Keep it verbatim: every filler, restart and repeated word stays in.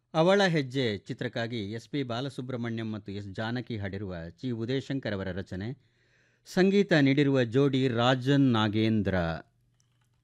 ಅವಳ ಹೆಜ್ಜೆ ಚಿತ್ರಕ್ಕಾಗಿ ಎಸ್ ಪಿ ಬಾಲಸುಬ್ರಹ್ಮಣ್ಯಂ ಮತ್ತು ಎಸ್ ಜಾನಕಿ ಹಾಡಿರುವ ಚಿ ಉದಯಶಂಕರ್ ಅವರ ರಚನೆ, ಸಂಗೀತ ನೀಡಿರುವ ಜೋಡಿ ರಾಜನ್ ನಾಗೇಂದ್ರ.